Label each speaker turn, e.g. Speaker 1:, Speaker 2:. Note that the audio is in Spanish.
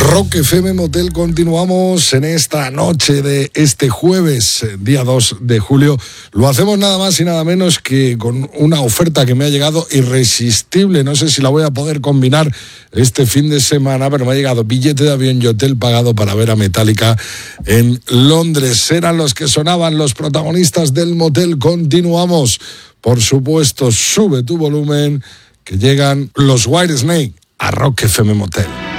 Speaker 1: Rock FM Motel, continuamos en esta noche de este jueves, día 2 de julio. Lo hacemos nada más y nada menos que con una oferta que me ha llegado irresistible. No sé si la voy a poder combinar este fin de semana, pero me ha llegado billete de avión y hotel pagado para ver a Metallica en Londres. Eran los que sonaban los protagonistas del motel. Continuamos. Por supuesto, sube tu volumen, que llegan los Whitesnake a Rock FM Motel.